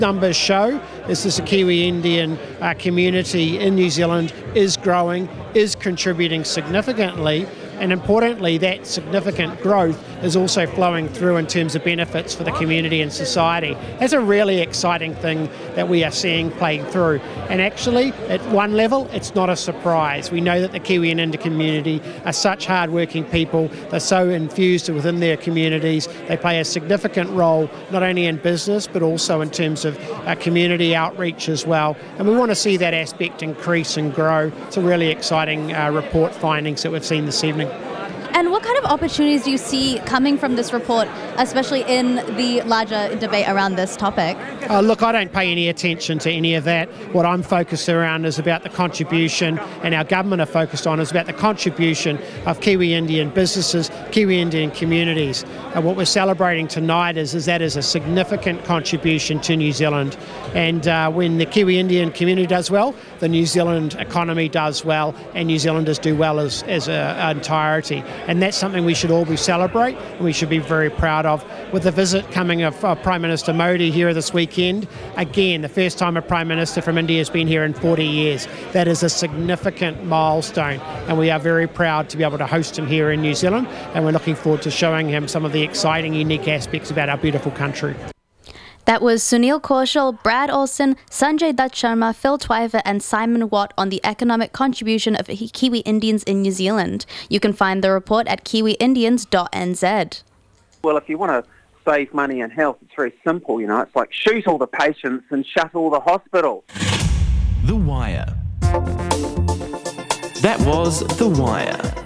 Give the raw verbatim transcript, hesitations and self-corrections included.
numbers show is this Kiwi Indian uh, community in New Zealand is growing, is contributing significantly, and importantly, that significant growth is also flowing through in terms of benefits for the community and society. That's a really exciting thing that we are seeing playing through. And actually, at one level, it's not a surprise. We know that the Kiwi and Indian community are such hard-working people. They're so infused within their communities. They play a significant role, not only in business, but also in terms of uh, community outreach as well. And we want to see that aspect increase and grow. It's a really exciting uh, report findings that we've seen this evening. And what kind of opportunities do you see coming from this report, especially in the larger debate around this topic? Uh, look, I don't pay any attention to any of that. What I'm focused around is about the contribution, and our government are focused on, is about the contribution of Kiwi Indian businesses, Kiwi Indian communities. And what we're celebrating tonight is, is that is a significant contribution to New Zealand. And uh, when the Kiwi Indian community does well, the New Zealand economy does well, and New Zealanders do well as, as an entirety. And that's something we should all be celebrate, and we should be very proud of. With the visit coming of uh, Prime Minister Modi here this weekend, again, the first time a Prime Minister from India has been here in forty years. That is a significant milestone, and we are very proud to be able to host him here in New Zealand, and we're looking forward to showing him some of the exciting, unique aspects about our beautiful country. That was Sunil Kaushal, Brad Olsen, Sanjay Dutt Sharma, Phil Twyver and Simon Watt on the economic contribution of Kiwi Indians in New Zealand. You can find the report at kiwi indians dot n z. Well, if you want to save money and health, it's very simple, you know. It's like shoot all the patients and shut all the hospitals. The Wire. That was The Wire.